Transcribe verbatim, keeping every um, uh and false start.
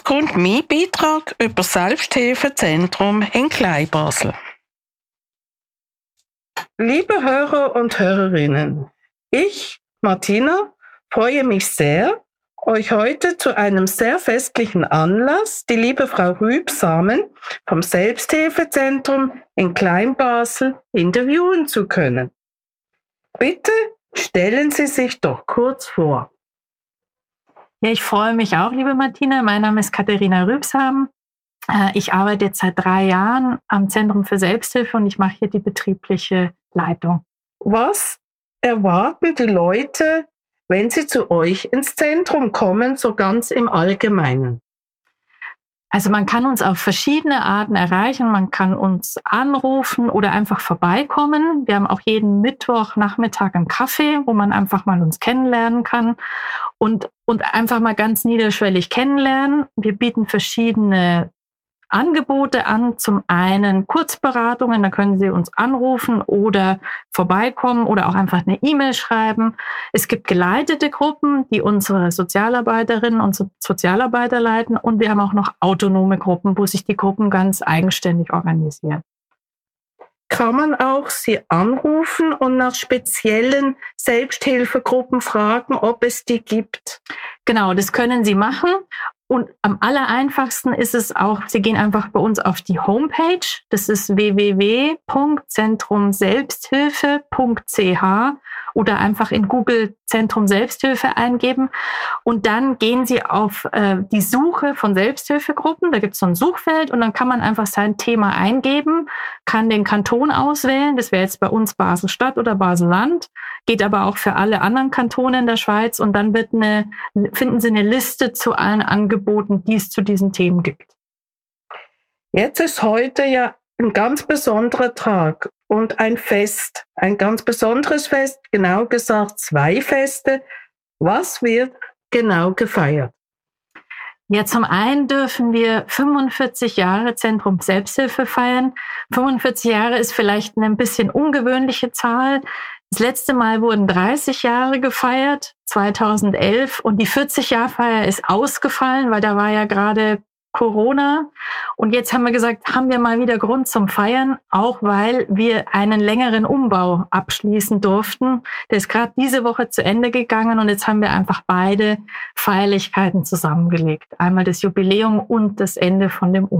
kommt mein Beitrag über das Selbsthilfezentrum in Kleinbasel. Liebe Hörer und Hörerinnen, ich, Martina, freue mich sehr, euch heute zu einem sehr festlichen Anlass die liebe Frau Rübsamen vom Selbsthilfezentrum in Kleinbasel interviewen zu können. Bitte stellen Sie sich doch kurz vor. Ja, ich freue mich auch, liebe Martina. Mein Name ist Katharina Rübsamen. Ich arbeite jetzt seit drei Jahren am Zentrum für Selbsthilfe und ich mache hier die betriebliche Leitung. Was erwarten die Leute, wenn sie zu euch ins Zentrum kommen, so ganz im Allgemeinen? Also man kann uns auf verschiedene Arten erreichen. Man kann uns anrufen oder einfach vorbeikommen. Wir haben auch jeden Mittwochnachmittag einen Kaffee, wo man einfach mal uns kennenlernen kann und, und einfach mal ganz niederschwellig kennenlernen. Wir bieten verschiedene Angebote an. Zum einen Kurzberatungen, da können Sie uns anrufen oder vorbeikommen oder auch einfach eine E-Mail schreiben. Es gibt geleitete Gruppen, die unsere Sozialarbeiterinnen und Sozialarbeiter leiten, und wir haben auch noch autonome Gruppen, wo sich die Gruppen ganz eigenständig organisieren. Kann man auch Sie anrufen und nach speziellen Selbsthilfegruppen fragen, ob es die gibt? Genau, das können Sie machen. Und am allereinfachsten ist es auch, Sie gehen einfach bei uns auf die Homepage. Das ist w w w punkt zentrum selbsthilfe punkt c h oder einfach in Google Zentrum Selbsthilfe eingeben. Und dann gehen Sie auf äh, die Suche von Selbsthilfegruppen. Da gibt es so ein Suchfeld und dann kann man einfach sein Thema eingeben, kann den Kanton auswählen. Das wäre jetzt bei uns Basel-Stadt oder Basel-Land. Geht aber auch für alle anderen Kantone in der Schweiz. Und dann wird eine, finden Sie eine Liste zu allen Angeboten, die es zu diesen Themen gibt. Jetzt ist heute ja ein ganz besonderer Tag und ein Fest, ein ganz besonderes Fest, genau gesagt zwei Feste. Was wird genau gefeiert? Ja, zum einen dürfen wir fünfundvierzig Jahre Zentrum Selbsthilfe feiern. fünfundvierzig Jahre ist vielleicht eine ein bisschen ungewöhnliche Zahl. Das letzte Mal wurden dreißig Jahre gefeiert, zweitausendelf, und die vierzig-Jahr-Feier ist ausgefallen, weil da war ja gerade Corona. Und jetzt haben wir gesagt, haben wir mal wieder Grund zum Feiern, auch weil wir einen längeren Umbau abschließen durften. Der ist gerade diese Woche zu Ende gegangen und jetzt haben wir einfach beide Feierlichkeiten zusammengelegt. Einmal das Jubiläum und das Ende von dem Umbau.